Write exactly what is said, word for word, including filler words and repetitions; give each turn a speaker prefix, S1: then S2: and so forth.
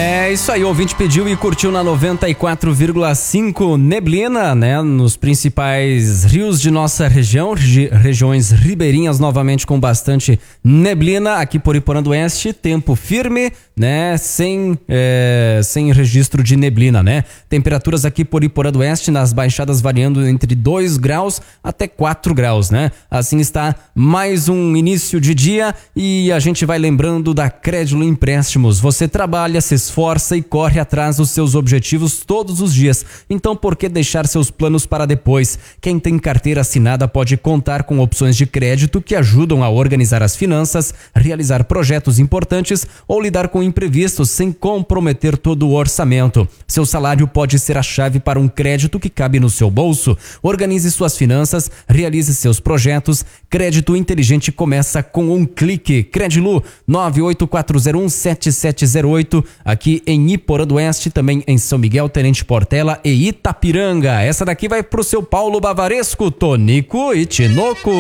S1: É isso aí, o ouvinte pediu e curtiu na noventa e quatro vírgula cinco neblina, né? Nos principais rios de nossa região, regi- regiões ribeirinhas novamente com bastante neblina. Aqui por Iporã do Oeste, tempo firme, né? Sem, é, sem registro de neblina, né? Temperaturas aqui por Iporã do Oeste nas baixadas variando entre dois graus até quatro graus, né? Assim está mais um início de dia e a gente vai lembrando da Crédito Empréstimos. Você trabalha, se esforça e corre atrás dos seus objetivos todos os dias. Então, por que deixar seus planos para depois? Quem tem carteira assinada pode contar com opções de crédito que ajudam a organizar as finanças, realizar projetos importantes ou lidar com imprevistos sem comprometer todo o orçamento. Seu salário pode ser a chave para um crédito que cabe no seu bolso. Organize suas finanças, realize seus projetos. Crédito inteligente começa com um clique. Credilu nove oito quatro zero um sete sete zero oito, aqui em Iporã do Oeste, também em São Miguel, Tenente Portela e Itapiranga. Essa daqui vai pro seu Paulo Bavaresco, Tonico e Tinoco.